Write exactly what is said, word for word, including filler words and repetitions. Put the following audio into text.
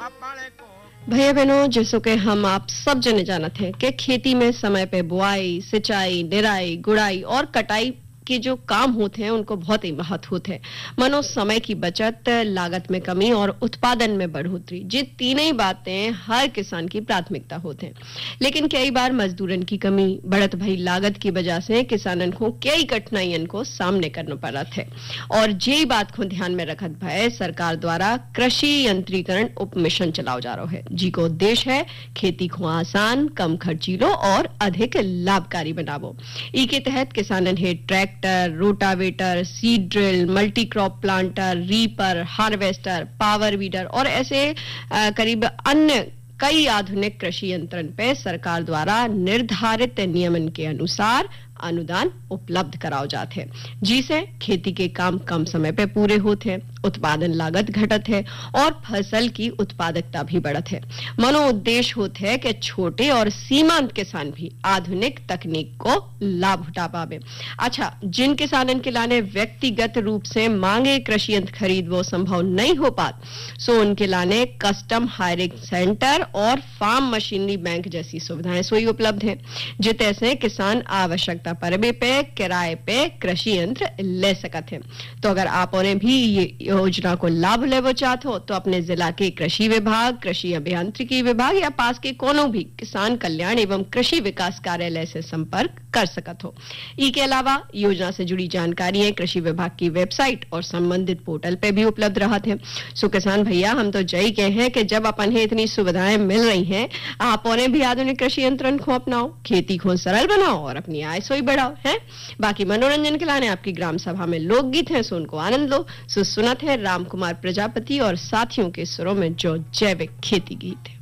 भैया बहनों, जैसो कि हम आप सब जने जानत हैं कि खेती में समय पे बुआई, सिंचाई, निराई, गुड़ाई और कटाई के जो काम होते हैं उनको बहुत ही महत्व होते हैं। मनो समय की बचत, लागत में कमी और उत्पादन में बढ़ोतरी, ये तीनों ही बातें हर किसान की प्राथमिकता होते हैं। लेकिन कई बार मजदूरन की कमी, बढ़त भई लागत की वजह से किसानन को कई कठिनाइयन को सामने करना पड़त है। और ये बात को ध्यान में रखत भय सरकार द्वारा कृषि यंत्रीकरण उप मिशन चलाओ जा रहा है, जी को उद्देश्य है खेती को आसान, कम खर्चीलो और अधिक लाभकारी बनावो। ई के तहत किसानन है tractor, rotavator, seed drill, multi crop planter, reaper, harvester, power weeder और ऐसे आ, करीब अन्य कई आधुनिक कृषि यंत्रण पे सरकार द्वारा निर्धारित नियमन के अनुसार अनुदान उपलब्ध कराओ जाते हैं, जिसे खेती के काम कम समय पे पूरे होते हैं, उत्पादन लागत घटत है और फसल की उत्पादकता भी बढ़त है। मनो उद्देश्य होते है कि छोटे और सीमांत किसान भी आधुनिक तकनीक को लाभ उठा पावे। अच्छा, जिन किसानन के लाने व्यक्तिगत रूप से मांगे कृषि यंत्र खरीद वो संभव नहीं हो पात, सो उनके लाने कस्टम हायरिंग सेंटर और फार्म मशीनरी बैंक जैसी सुविधाएं सोई उपलब्ध है, जिते से किसान आवश्यकता परबे पे किराए पे कृषि यंत्र ले सकत है। तो अगर आप उन्हें भी ये योजना को लाभ लेवो चाहते हो तो अपने जिला के कृषि विभाग, कृषि अभियांत्रिकी विभाग या पास के कोनो भी किसान कल्याण एवं कृषि विकास कार्यालय से संपर्क कर सकत हो। ई के अलावा योजना से जुड़ी जानकारियां कृषि विभाग की वेबसाइट और संबंधित पोर्टल पे भी उपलब्ध रहत है। सो किसान भैया, हम तो जय कहे हैं कि जब अपन है इतनी सुविधाएं मिल रही हैं, आप उन्हें भी आधुनिक कृषि यंत्रण को अपनाओ, खेती को सरल बनाओ और अपनी आय सोई बढ़ाओ है। बाकी मनोरंजन के लाने आपकी ग्राम सभा में लोकगीत हैं, सो उनको आनंद लो। सो सुनत है राम कुमार प्रजापति और साथियों के सुरों में जो जैविक खेती गीत है।